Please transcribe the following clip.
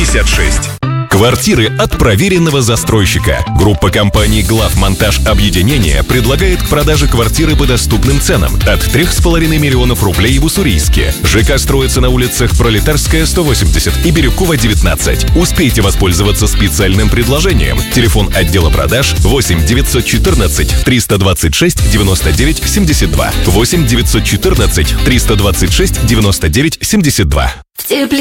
56. Квартиры от проверенного застройщика. Группа компаний «Главмонтаж Объединение» предлагает к продаже квартиры по доступным ценам от 3,5 миллионов рублей в Уссурийске. ЖК строится на улицах Пролетарская, 180 и Бирюкова, 19. Успейте воспользоваться специальным предложением. Телефон отдела продаж 8 914 326 99 72. 8 914 326 99 72.